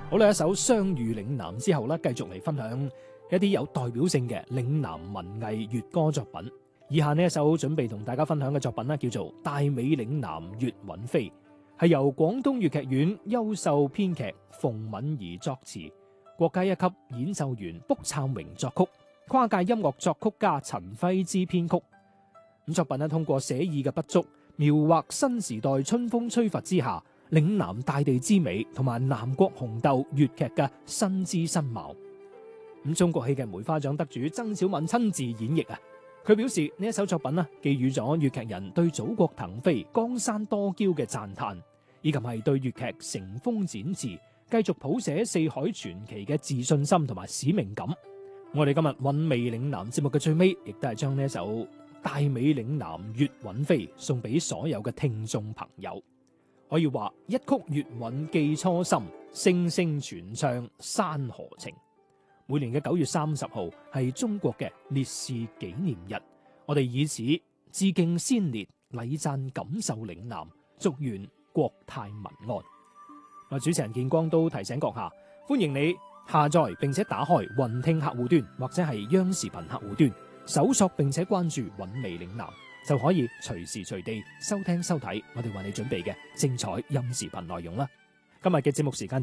好啦，一首《相遇嶺南》之後咧，繼續嚟分享一啲有代表性嘅嶺南文藝粵歌作品。以下呢一首準備同大家分享嘅作品呢，叫做《大美嶺南粵韻飛》，係由廣東粵劇院優秀編劇馮敏儀作詞，國家一級演奏員卜燦榮作曲，跨界音樂作曲家陳輝之編曲。咁作品呢，通過寫意嘅筆觸，描畫新時代春風吹拂之下嶺南大地之美，同埋南國紅豆粵劇嘅新姿新貌。咁中國戲劇梅花獎得主曾小敏親自演繹啊！佢表示呢一首作品呢，寄予咗粵劇人對祖國騰飛、江山多嬌嘅讚嘆，以及係對粵劇乘風展翅、繼續譜寫四海傳奇嘅自信心同埋使命感。我哋今日韻味嶺南節目嘅最尾，亦都係將呢一首《大美嶺南粵韻飛》送俾所有嘅聽眾朋友。可以話一曲粵韻記初心，聲聲傳唱山河情。每年嘅9月30號係中國嘅烈士紀念日，我哋以此致敬先烈，禮讚錦繡嶺南，祝願國泰民安。主持人建光都提醒閣下，歡迎你下載並且打開雲聽客戶端或者係央視頻客戶端，搜索並且關注韻味嶺南，就可以隨時隨地收聽收睇我哋為你準備嘅精彩音視頻內容啦。今日嘅節目時間